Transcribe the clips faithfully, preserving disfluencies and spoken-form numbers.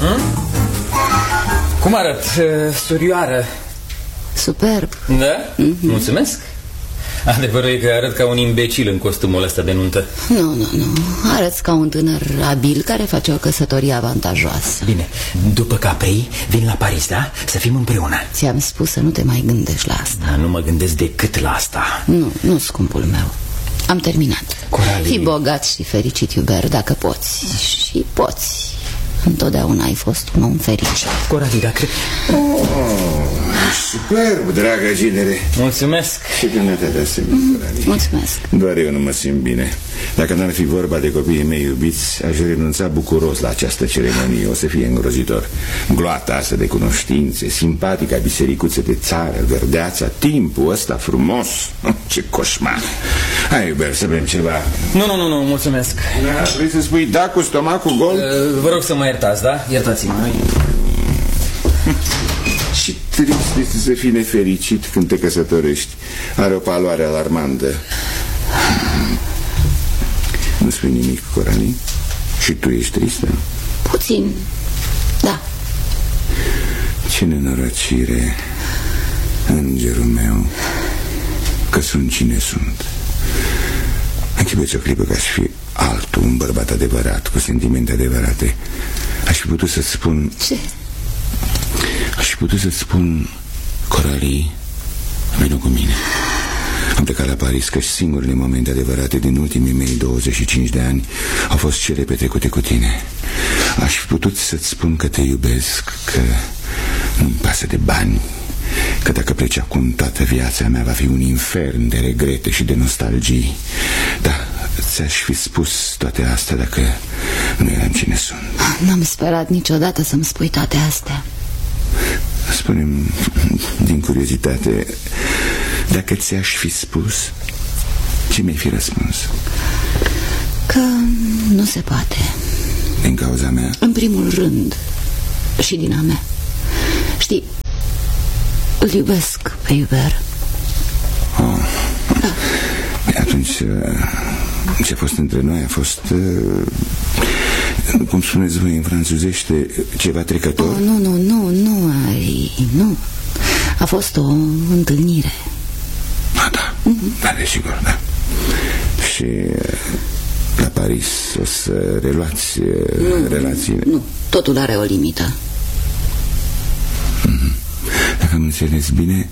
Hmm? Cum arăt, surioară? Superb. Da? Mm-hmm. Mulțumesc. Adevărul e că arăt ca un imbecil în costumul ăsta de nuntă. Nu, nu, nu. Arăți ca un tânăr abil care face o căsătorie avantajoasă. Bine, după Capri vin la Paris, da? Să fim împreună. Ți-am spus să nu te mai gândești la asta. Da, nu mă gândesc decât la asta. Nu, nu, scumpul meu. Am terminat. Coralie. Fii bogat și fericit, iuber, dacă poți. Și poți. Întotdeauna ai fost un om fericit. Coralie, dacă... Oh, superb, dragă ginere. Mulțumesc. Și dumneavoastră se mm, Coralie. Mulțumesc. Doar eu nu mă simt bine. Dacă n-ar fi vorba de copiii mei iubiți, aș renunța bucuros la această ceremonie. O să fie îngrozitor. Gloata asta de cunoștințe, simpatica bisericuță de țară, verdeața, timpul ăsta frumos. Ce coșmar. Hai, iuber, să bem ceva. Nu, nu, nu, nu, mulțumesc. Da, vrei să spui da cu stomacul gol? uh, Vă rog să mă iertați, da? Iertați-mă. Și trist este să fii nefericit când te căsătorești. Are o paloare alarmantă. Nu spui nimic, Coralie? Și tu ești tristă? Puțin, da. Ce nenorocire, îngerul meu, că sunt cine sunt. Închipuieți o clipă că aș fi altul, un bărbat adevărat, cu sentimente adevărate. Aș fi putut să-ți spun... Ce? Aș fi putut să-ți spun, Coralie, vină cu mine. Am plecat la Paris, că singurele momente adevărate din ultimii mei douăzeci și cinci de ani au fost cele petrecute cu tine. Aș fi putut să-ți spun că te iubesc, că nu-mi pasă de bani, că dacă pleci acum toată viața mea va fi un infern de regrete și de nostalgii. Da, ți-aș fi spus toate astea dacă nu eram cine sunt. N-am sperat niciodată să-mi spui toate astea. Spune-mi, din curiozitate, dacă ți-aș fi spus, ce mi-ai fi răspuns? Că nu se poate. Din cauza mea? În primul rând, și din a mea. Știi, îl iubesc pe Hubert. Oh. Da. Atunci, ce a fost între noi a fost, cum spuneți voi în franțuzește, ceva trecător? Oh, nu, nu, nu, nu, ai, nu. A fost o întâlnire. Ah, da, mm-hmm. Da, desigur, da. Și la Paris o să reluați nu, relațiile? Nu, totul are o limită. Mm-hmm. Dacă am înțeles bine,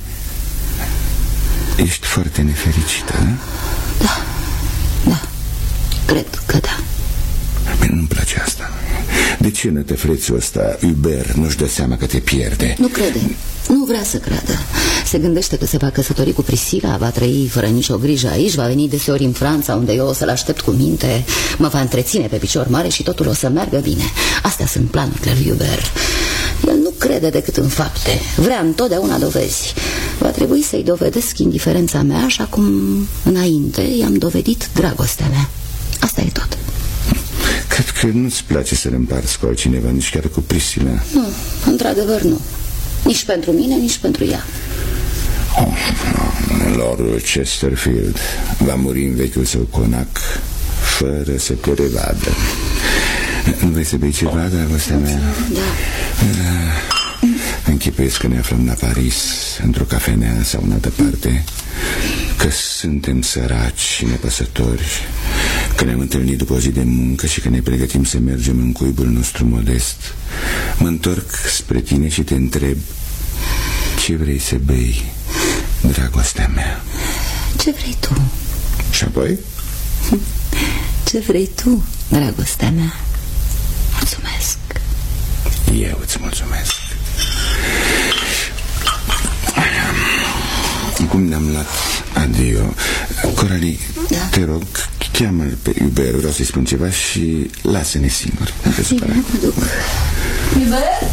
ești foarte nefericită, da? Da, da, cred că da. Bine, nu-mi place asta. De ce nătăfrețul ăsta, Hubert, nu-și dă seama că te pierde? Nu crede, nu vrea să creadă. Se gândește că se va căsători cu Priscila, va trăi fără nicio grijă aici, va veni deseori în Franța, unde eu o să-l aștept cu minte, mă va întreține pe picior mare și totul o să meargă bine. Astea sunt planurile lui Hubert. El nu crede decât în fapte, vrea întotdeauna dovezi. Va trebui să-i dovedesc indiferența mea, așa cum înainte i-am dovedit dragostea mea. Asta e tot. Cred că nu-ți place să-l împarți cu altcineva, nici chiar cu Priscila. Nu, într-adevăr nu. Nici pentru mine, nici pentru ea. Oh, no. Lordul Chesterfield va muri în vechiul său conac fără să te revadă. Nu vrei să bei ceva, dragostea mea? Da. Da. Închipuiesc că ne aflăm la Paris, într-o cafenea sau în altă parte, că suntem săraci și nepăsători, că ne-am întâlnit după o zi de muncă și că ne pregătim să mergem în cuibul nostru modest. Mă întorc spre tine și te întreb, ce vrei să bei, dragostea mea? Ce vrei tu? Și apoi? Ce vrei tu, dragostea mea? Mulțumesc. Eu îți mulțumesc. Cum ne-am luat adio, Coralie, da. Te rog, cheamă-l pe Hubert, vreau să-i spun ceva și lasă-ne singuri. Bine, mă duc. Hubert?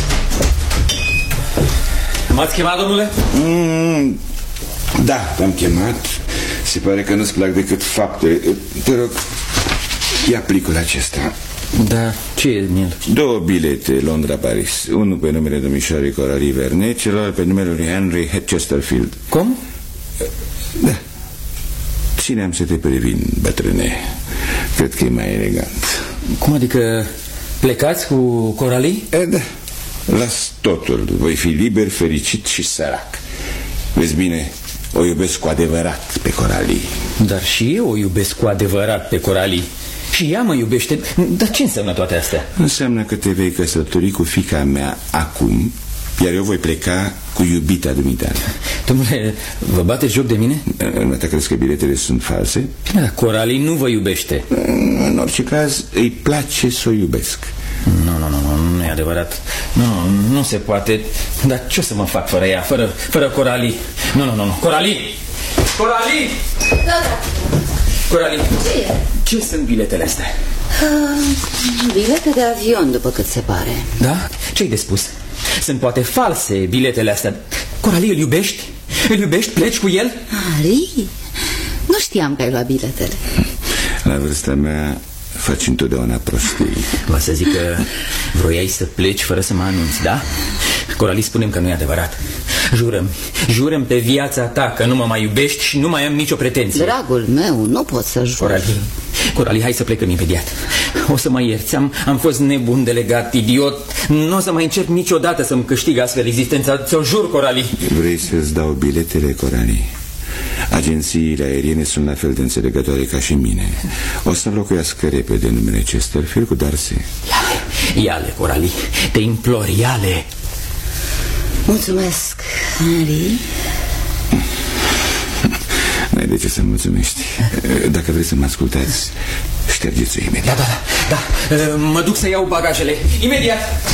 M-ați chemat, domnule? Mm, da, te-am chemat. Se pare că nu-ți plac decât fapte. Te rog, ia plicul acesta. Da, ce e în el? Două bilete, Londra-Paris. Unul pe numele domnișoarei Coralie Vernet, celălalt pe numele lui Henry Chesterfield. Cum? Da. Țineam să te previn, bătrâne. Cred că e mai elegant. Cum adică Plecați cu Coralie? E, da. Las totul. Voi fi liber, fericit și sărac. Vezi bine, o iubesc cu adevărat pe Coralie. Dar și eu o iubesc cu adevărat pe Coralie. Și ea mă iubește. Dar ce înseamnă toate astea? Înseamnă că te vei căsători cu fiica mea acum, iar eu voi pleca cu iubita dumitale. Domnule, vă bateți joc de mine? Nu te crezi că biletele sunt false? Bine, dar Coralie nu vă iubește. În orice caz, îi place să o iubesc. Nu, nu, nu, nu, nu e adevărat. Nu, nu, nu se poate. Dar ce o să mă fac fără ea, fără, fără Coralie? Nu, nu, nu, nu, Coralie! Coralie! Da, da. Coralie, Ce e? ce sunt biletele astea? Uh, bilete de avion, după cât se pare. Da? Ce-ai de spus? Sunt poate false biletele astea. Coralie, îl iubești? Îl iubești? Pleci cu el? Ari, nu știam că ai luat biletele. La vârsta mea faci întotdeauna prostii. Vă să zic că vroiai să pleci fără să mă anunți, da? Coralie, spune-mi că nu e adevărat. Jurăm, jurăm pe viața ta că nu mă mai iubești și nu mai am nicio pretenție. Dragul meu, nu pot să jur. Coralie, Coralie, hai să plecăm imediat. O să mă ierți, am, am fost nebun, delegat, idiot. Nu o să mai încerc niciodată să-mi câștig astfel existența. Ți-o jur, Coralie. Vrei să-ți dau biletele, Coralie? Agențiile aeriene sunt la fel de înțelegătoare ca și mine. O să înlocuiască repede numele Chesterfield cu Darcy. Ia-le, ia-le, Coralie, te implor, ia-le. Mulțumesc, Ari. N-ai de ce să mulțumești. Dacă vrei să mă ascultați, ștergeți-o imediat. Da, da, da, da. Mă duc să iau bagajele. Imediat.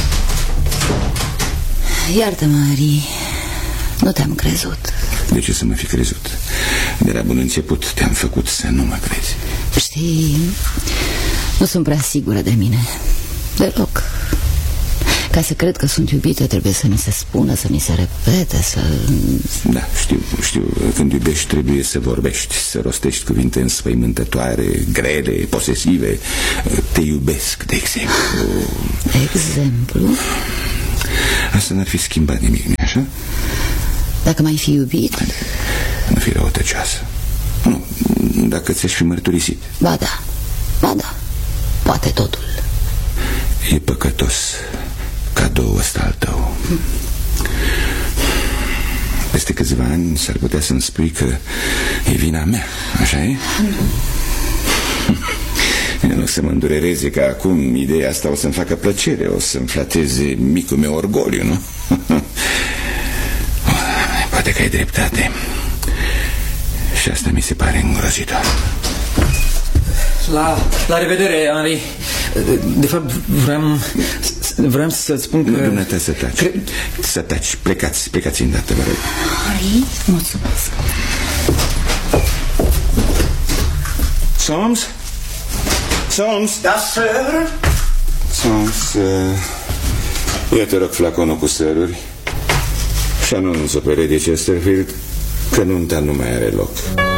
Iartă-mă, Ari. Nu te-am crezut. De ce să mă fi crezut? De la bun început te-am făcut să nu mă crezi. Știi, nu sunt prea sigură de mine. Deloc. Ca să cred că sunt iubită, trebuie să mi se spună, să mi se repete, să... Da, știu, știu. Când iubești trebuie să vorbești, să rostești cuvinte înspăimântătoare, grele, posesive. Te iubesc, de exemplu. Exemplu? Asta n-ar fi schimbat nimic, nu-i așa? Dacă m-ai fi iubit? Nu fi răutăcioasă. Nu, dacă ți-aș fi mărturisit. Ba da, ba da, poate totul. E păcătos cadoul ăsta al tău. hmm. Peste câțiva ani s-ar putea să-mi spui că e vina mea, așa e? Nu. Nu să mă îndurereze că acum ideea asta o să-mi facă plăcere, o să-mi flateze micul meu orgoliu, nu? Poate că ai dreptate. Și asta mi se pare îngrozitor. La, la revedere, Henri. De fapt, vreau, vreau să-ți spun că... Dumneata să taci. Cre... Să taci, plecați, plecați îndată, vă rog. Henri, mulțumesc. Soms? Soms? Da, sir? Soms, uh, eu te rog flaconul cu săruri și anunț-o pe Lady Chesterfield că nunta nu mai are loc.